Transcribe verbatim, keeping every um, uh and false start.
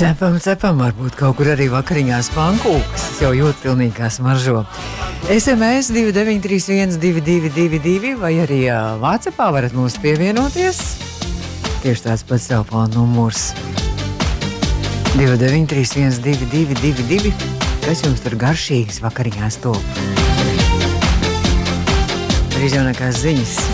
Cepam, cepam, varbūt kaut kur arī vakariņās pankūkas. Es jau jūtu pilnīgi kā smaržo. S M S divi deviņi trīs viens divi divi divi divi vai arī uh, WhatsAppā varat mūs pievienoties. Tieši tāds pats telefona numurs. divi deviņi trīs viens divi divi divi divi. Kas jums tur garšīgas vakariņās top? Drīz jaunākās ziņas.